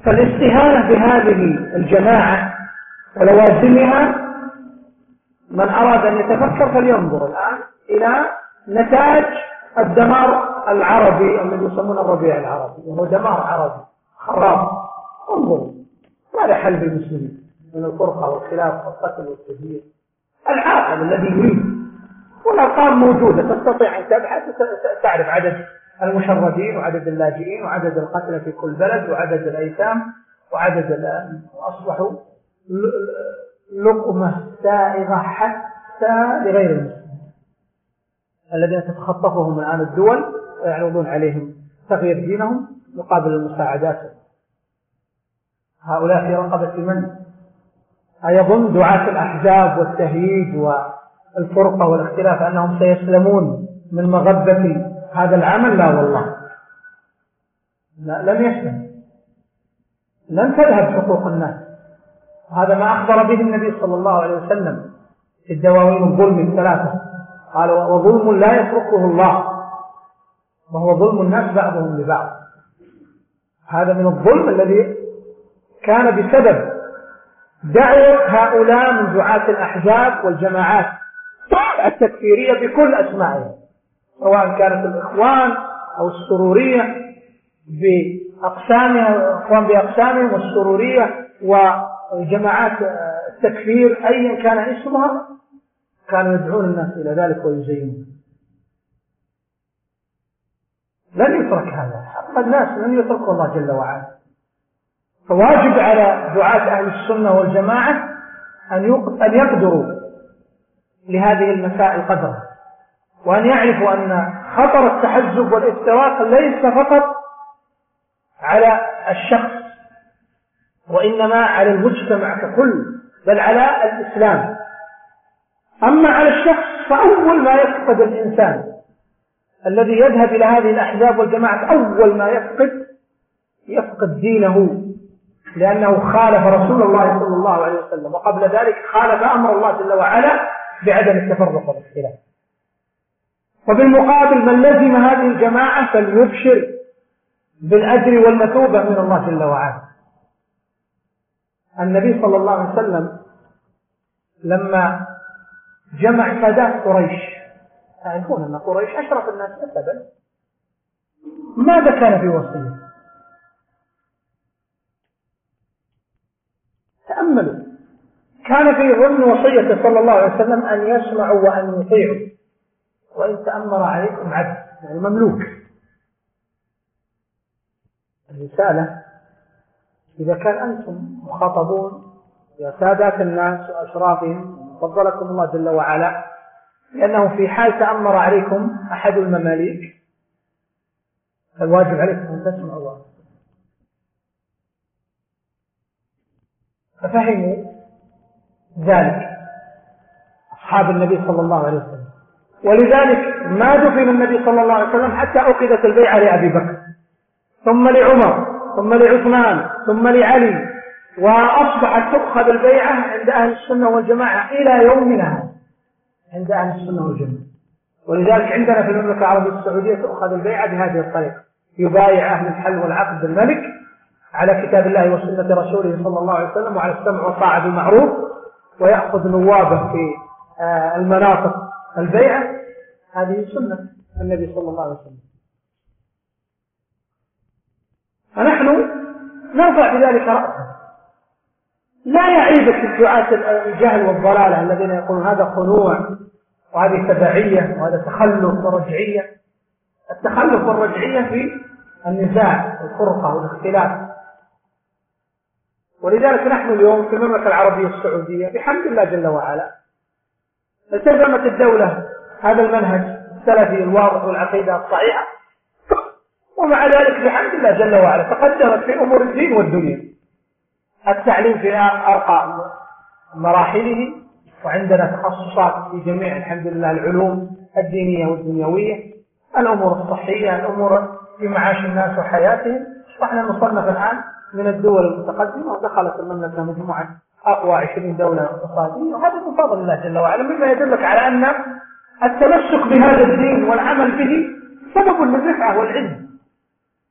فالاستهانة بهذه الجماعة ولوازمها، من أراد أن يتفكر فلينظر الآن إلى نتاج الدمار العربي الذي يسمونه الربيع العربي، وهو دمار عربي خراب. انظروا ماذا حل بالمسلمين من الفرقة والخلاف والقتل والتدمير. العاقل الذي يريد، والأرقام موجودة، تستطيع أن تبحث تعرف عدد المشردين وعدد اللاجئين وعدد القتلى في كل بلد وعدد الأيتام وعدد أصبحوا لقمة سائغة حتى لغير المسلمين الذين تتخطفهم الآن الدول ويعرضون عليهم تغيير دينهم مقابل المساعدات. هؤلاء في رقبة من؟ أيظن دعاة الأحزاب والتهييج والفرقة والاختلاف أنهم سيسلمون من مغبة هذا العمل؟ لا والله، لا، لن يسلم، لن تذهب حقوق الناس. هذا ما أخبر به النبي صلى الله عليه وسلم في الدواوين الظلم الثلاثة، قال وظلم لا يتركه الله وهو ظلم الناس بعضهم لبعض. هذا من الظلم الذي كان بسبب دعوة هؤلاء من دعاة الأحزاب والجماعات التكفيرية بكل أسمائها، سواء كانت الإخوان أو السرورية بأقسامها، الإخوان بأقسامهم والسرورية وجماعات التكفير أيا كان اسمها، كانوا يدعون الناس إلى ذلك ويزينون. لن يترك هذا، حق الناس لن يتركه الله جل وعلا. فواجب على دعاة أهل السنة والجماعة أن يقدروا لهذه المسائل قدرا، وأن يعرفوا أن خطر التحزب والافتراق ليس فقط على الشخص وإنما على المجتمع ككل، بل على الإسلام. أما على الشخص فأول ما يفقد الإنسان الذي يذهب إلى هذه الأحزاب والجماعات، أول ما يفقد دينه، لأنه خالف رسول الله صلى الله عليه وسلم، وقبل ذلك خالف أمر الله جل وعلا بعدم التفرق والاختلاف. وبالمقابل من لزم هذه الجماعة فليبشر بالأجر والمثوبة من الله جل وعلا. النبي صلى الله عليه وسلم لما جمع سادات قريش، تعرفون أن قريش أشرف الناس نسبا، ماذا كان في وصيه؟ تأملوا، كان في ضمن وصيته صلى الله عليه وسلم أن يسمعوا وأن يطيعوا، وإن تأمر عليكم عبد، يعني مملوك. الرسالة إذا كان أنتم مخاطبون يا سادات الناس وأشرافهم، فضلكم الله جل وعلا لأنه في حال تأمر عليكم أحد المماليك الواجب عليكم أن تسمعوا الله. ففهموا ذلك أصحاب النبي صلى الله عليه وسلم، ولذلك ما دفن النبي صلى الله عليه وسلم حتى أخذت البيعة لأبي بكر، ثم لعمر، ثم لعثمان، ثم لعلي، وأصبحت تؤخذ البيعة عند أهل السنة والجماعة إلى يومنا عند أهل السنة والجماعة. ولذلك عندنا في المملكة العربية السعودية تؤخذ البيعة بهذه الطريقة، يبايع أهل الحل والعقد بالملك على كتاب الله وسنة رسوله صلى الله عليه وسلم وعلى السمع والطاعة بالمعروف، ويأخذ نوابه في المناطق البيعة. هذه سنة النبي صلى الله عليه وسلم. فنحن نرفع بذلك رأسا. لا يعيبك الدعاة الجهل والضلالة الذين يقولون هذا خنوع وهذه تبعية وهذا تخلف ورجعية. التخلف والرجعية في النزاع والفرقة والاختلاف. ولذلك نحن اليوم في المملكة العربية السعودية بحمد الله جل وعلا التزمت الدولة هذا المنهج السلفي الواضح والعقيدة الصحيحة، ومع ذلك بحمد الله جل وعلا تقدمت في أمور الدين والدنيا. التعليم في أرقى مراحله، وعندنا تخصصات في جميع الحمد لله العلوم الدينية والدنيوية، الأمور الصحية، الأمور في معاش الناس وحياتهم. اصبحنا نصنف الآن من الدول المتقدمة، ودخلت المملكة مجموعة أقوى 20 دولة اقتصادية، وهذا من فضل الله جل وعلا، مما يدلك على أن التمسك بهذا الدين والعمل به سبب للرفعة والعز